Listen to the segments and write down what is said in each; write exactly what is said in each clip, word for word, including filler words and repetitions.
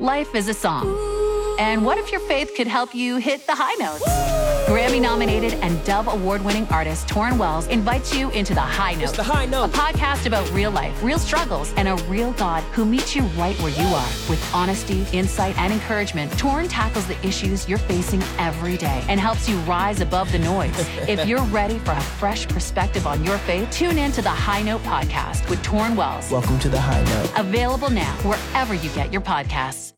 Life is a song. And what if your faith could help you hit the high notes? Grammy-nominated and Dove Award-winning artist Torrin Wells invites you into The High Note. It's The High Note. A podcast about real life, real struggles, and a real God who meets you right where you are. With honesty, insight, and encouragement, Torrin tackles the issues you're facing every day and helps you rise above the noise. If you're ready for a fresh perspective on your faith, tune in to The High Note podcast with Torrin Wells. Welcome to The High Note. Available now wherever you get your podcasts.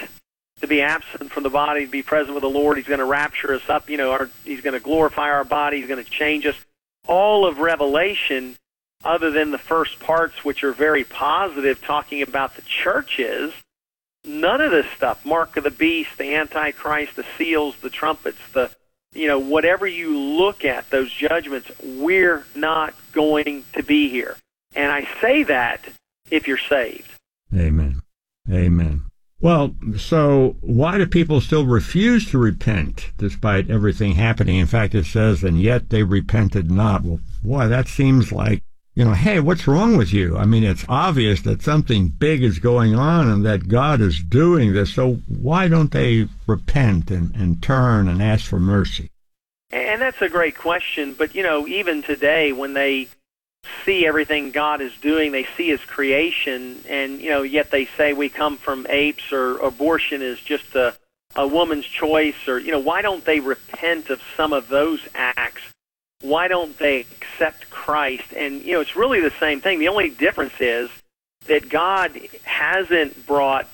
To be absent from the body, to be present with the Lord. He's going to rapture us up. You know, our, he's going to glorify our body. He's going to change us. All of Revelation, other than the first parts, which are very positive, talking about the churches, none of this stuff, mark of the beast, the Antichrist, the seals, the trumpets, the, you know, whatever you look at, those judgments, we're not going to be here. And I say that if you're saved. Amen. Amen. Well, so why do people still refuse to repent despite everything happening? In fact, it says, and yet they repented not. Well, boy, that seems like, you know, hey, what's wrong with you? I mean, it's obvious that something big is going on and that God is doing this. So why don't they repent and, and turn and ask for mercy? And that's a great question. But, you know, even today when they see everything God is doing, they see His creation, and, you know, yet they say we come from apes, or abortion is just a, a woman's choice, or, you know, why don't they repent of some of those acts? Why don't they accept Christ? And, you know, it's really the same thing. The only difference is that God hasn't brought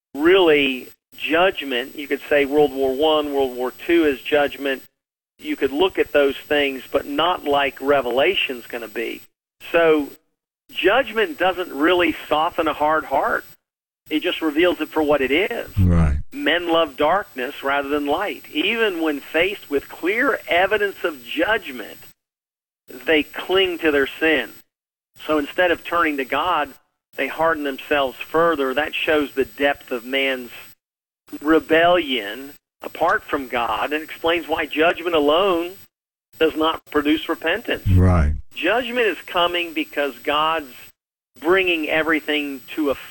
really judgment. You could say World War One, World War Two is judgment. You could look at those things, but not like Revelation's going to be. So judgment doesn't really soften a hard heart. It just reveals it for what it is. Right. Men love darkness rather than light. Even when faced with clear evidence of judgment, they cling to their sin. So instead of turning to God, they harden themselves further. That shows the depth of man's rebellion apart from God, and explains why judgment alone does not produce repentance. Right. Judgment is coming because God's bringing everything to a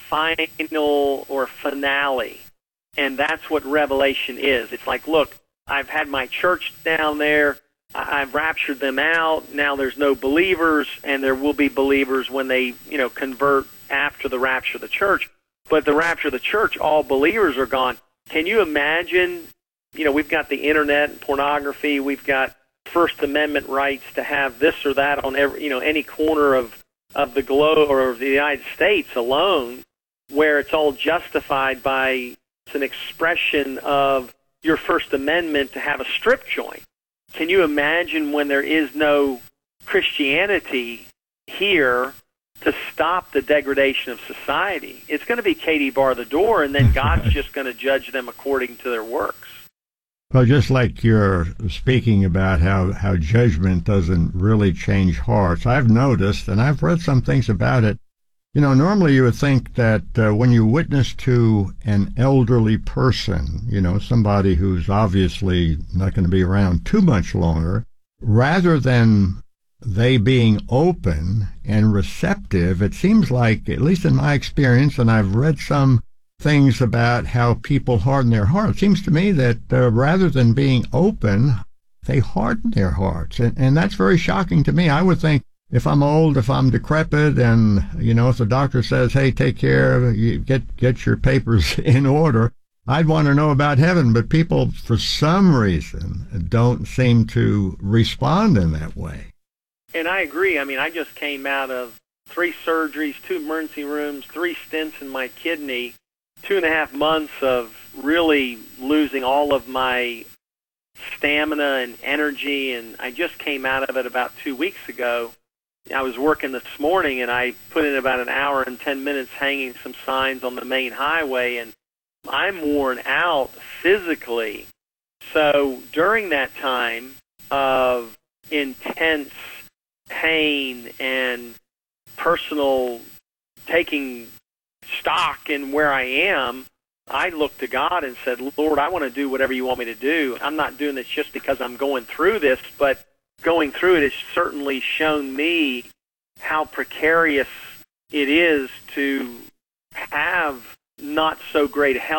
final or finale, and that's what Revelation is. It's like, look, I've had my church down there, I've raptured them out, now there's no believers, and there will be believers when they, you know, convert after the rapture of the church. But the rapture of the church, all believers are gone. Can you imagine? You know, we've got the internet and pornography. We've got First Amendment rights to have this or that on every, you know, any corner of, of the globe or of the United States alone, where it's all justified by it's an expression of your First Amendment to have a strip joint. Can you imagine when there is no Christianity here to stop the degradation of society? It's going to be Katie bar the door, and then God's just going to judge them according to their works. Well, just like you're speaking about how, how judgment doesn't really change hearts, I've noticed, and I've read some things about it, you know, normally you would think that uh, when you witness to an elderly person, you know, somebody who's obviously not going to be around too much longer, rather than they being open and receptive, it seems like, at least in my experience, and I've read some things about how people harden their hearts. It seems to me that uh, rather than being open, they harden their hearts. And, and that's very shocking to me. I would think if I'm old, if I'm decrepit, and, you know, if the doctor says, hey, take care, you get, get your papers in order, I'd want to know about heaven. But people, for some reason, don't seem to respond in that way. And I agree. I mean, I just came out of three surgeries, two emergency rooms, three stents in my kidney, two and a half months of really losing all of my stamina and energy, and I just came out of it about two weeks ago. I was working this morning, and I put in about an hour and ten minutes hanging some signs on the main highway, and I'm worn out physically. So during that time of intense pain and personal taking stock in where I am, I looked to God and said, Lord, I want to do whatever you want me to do. I'm not doing this just because I'm going through this, but going through it has certainly shown me how precarious it is to have not so great health